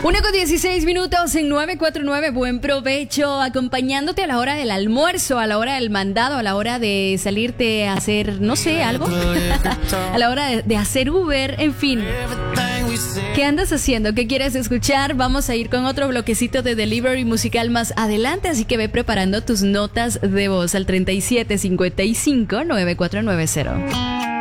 1:16 en 949. Buen provecho, acompañándote a la hora del almuerzo, a la hora del mandado, a la hora de salirte a hacer, no sé, algo. A la hora de hacer Uber, en fin. ¿Qué andas haciendo? ¿Qué quieres escuchar? Vamos a ir con otro bloquecito de delivery musical más adelante, así que ve preparando tus notas de voz al 3755-9490.